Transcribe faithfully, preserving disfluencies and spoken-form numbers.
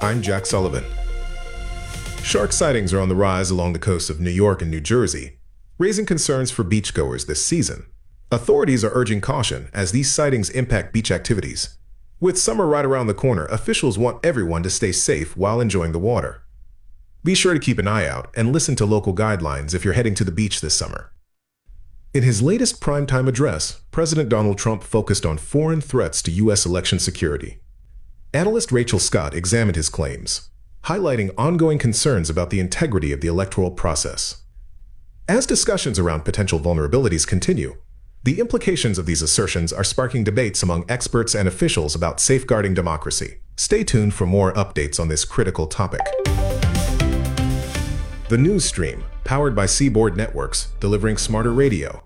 I'm Jack Sullivan. Shark sightings are on the rise along the coasts of New York and New Jersey, raising concerns for beachgoers this season. Authorities are urging caution as these sightings impact beach activities. With summer right around the corner, officials want everyone to stay safe while enjoying the water. Be sure to keep an eye out and listen to local guidelines if you're heading to the beach this summer. In his latest primetime address, President Donald Trump focused on foreign threats to U S election security. Analyst Rachel Scott examined his claims, highlighting ongoing concerns about the integrity of the electoral process. As discussions around potential vulnerabilities continue, the implications of these assertions are sparking debates among experts and officials about safeguarding democracy. Stay tuned for more updates on this critical topic. The News Stream, powered by Seaboard Networks, delivering smarter radio.